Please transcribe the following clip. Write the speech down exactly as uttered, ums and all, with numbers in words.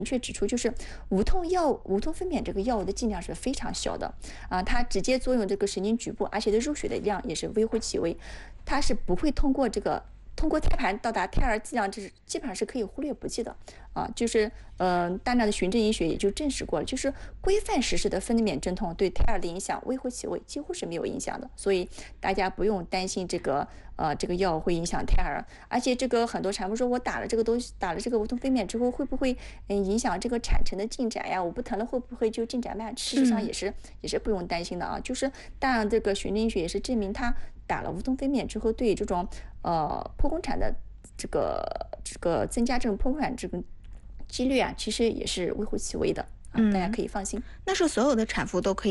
明确指出，就是无痛药无痛分娩这个药物的剂量是非常小的啊，它直接作用这个神经局部，而且它入血的量也是微乎其微，它是不会通过这个通过胎盘到达胎儿剂量，这是基本上是可以忽略不计的啊。就是嗯、呃，大量的循证医学也就证实过了，就是规范实施的分娩镇痛对胎儿的影响微乎其微，几乎是没有影响的。所以大家不用担心这个呃这个药会影响胎儿，而且这个很多产妇说我打了这个东西，打了这个无痛分娩之后会不会嗯影响这个产程的进展呀？我不疼了会不会就进展慢？事实上也是、嗯、也是不用担心的啊。就是当然这个循证医学也是证明它打了无痛分娩之后对这种呃剖宫产的这个这个增加这种剖宫产这个几率啊，其实也是微乎其微的啊，大家可以放心。 那是所有的产妇都可以